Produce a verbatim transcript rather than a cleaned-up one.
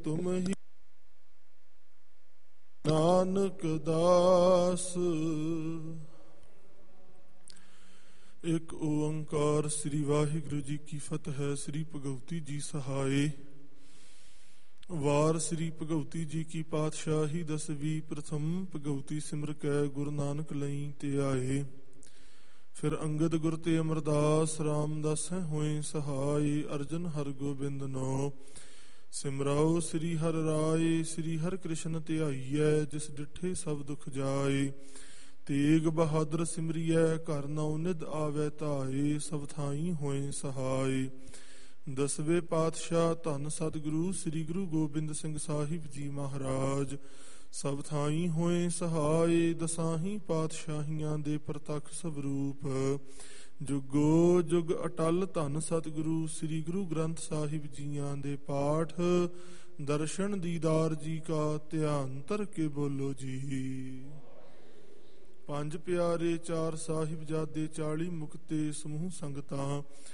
ਤੁਮ ਹੀ ਨਾਨਕ ਦਾਸ। ਇੱਕ ਓੰਕਾਰ ਸ੍ਰੀ ਵਾਹਿਗੁਰੂ ਜੀ ਕੀ ਫਤਿਹ। ਸ੍ਰੀ ਭਗਵਤੀ ਜੀ ਸਹਾਏ। ਵਾਰ ਸ੍ਰੀ ਭਗਵਤੀ ਜੀ ਕੀ ਪਾਤਸ਼ਾਹੀ ਦਸਵੀਂ। ਪ੍ਰਥਮ ਭਗਵਤੀ ਸਿਮਰ ਕੈ ਗੁਰੂ ਨਾਨਕ ਲਈ ਤੇ ਆਏ। ਫਿਰ ਅੰਗਦ ਗੁਰ ਤੇ ਅਮਰਦਾਸ ਰਾਮਦਾਸੈ ਹੋਏ ਸਹਾਈ। ਅਰਜਨ ਹਰਿ ਗੋਬਿੰਦ ਨੋ ਸਿਮਰਾਓ ਸ੍ਰੀ ਹਰਿ ਰਾਏ। ਸ੍ਰੀ ਹਰਿ ਕ੍ਰਿਸ਼ਨ ਧਿਆਈਐ ਜਿਸ ਡਿਠੇ ਸਭ ਦੁਖ ਜਾਏ। ਤੇਗ ਬਹਾਦਰ ਸਿਮਰਿਐ ਘਰ ਨਉ ਨਿਧ ਆਵੈ ਧਾਏ। ਸਭ ਥਾਈ ਹੋਏ ਸਹਾਈ। ਦਸਵੇਂ ਪਾਤਸ਼ਾਹ ਧੰਨ ਸਤਿਗੁਰੂ ਸ੍ਰੀ ਗੁਰੂ ਗੋਬਿੰਦ ਸਿੰਘ ਸਾਹਿਬ ਜੀ ਮਹਾਰਾਜ। ਸਭ ਥਾਈ ਹੋਏ ਸਹਾਈ। ਦਸਾਹੀਂ ਪਾਤਸ਼ਾਹੀਆਂ ਦੇ ਪ੍ਰਤੱਖ ਸਵਰੂਪ। ਜੁਗੋ ਜੁਗ ਅਟਲ ਧੰਨ ਸਤਿਗੁਰੂ ਸ੍ਰੀ ਗੁਰੂ ਗ੍ਰੰਥ ਸਾਹਿਬ ਜੀਆਂ ਦੇ ਪਾਠ ਦਰਸ਼ਨ ਦੀਦਾਰ ਜੀ ਕਾ ਧਿਆਨ ਧਰ ਕੇ ਬੋਲੋ ਜੀ। ਪੰਜ ਪਿਆਰੇ ਚਾਰ ਸਾਹਿਬਜ਼ਾਦੇ ਚਾਲੀ ਮੁਕਤੇ ਸਮੂਹ ਸੰਗਤਾਂ